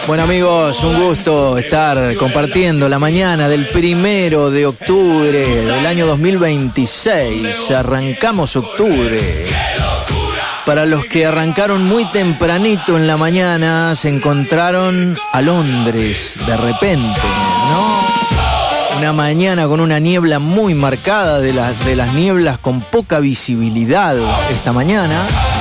Bueno amigos, un gusto estar compartiendo la mañana del 1 de octubre del año 2026. Arrancamos octubre. Para los que arrancaron muy tempranito en la mañana, se encontraron a Londres de repente, ¿no? Una mañana con una niebla muy marcada, de las nieblas con poca visibilidad esta mañana.